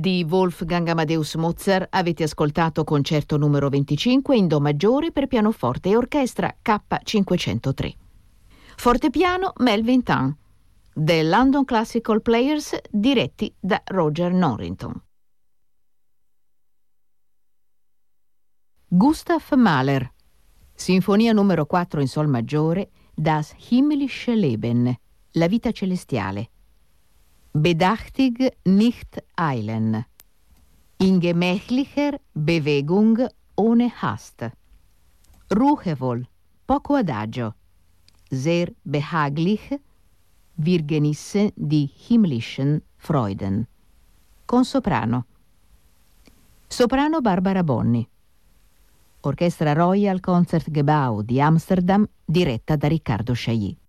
Di Wolfgang Amadeus Mozart avete ascoltato concerto numero 25 in Do maggiore per pianoforte e orchestra K503. Fortepiano Melvin Tan, The London Classical Players, diretti da Roger Norrington. Gustav Mahler, Sinfonia numero 4 in Sol maggiore, Das himmlische Leben, La vita celestiale. Bedachtig nicht eilen. In gemächlicher Bewegung ohne Hast. Ruhevoll, poco adagio. Sehr behaglich, wir genießen die himmlischen Freuden. Con soprano. Soprano Barbara Bonni. Orchestra Royal Concertgebouw di Amsterdam, diretta da Riccardo Chailly.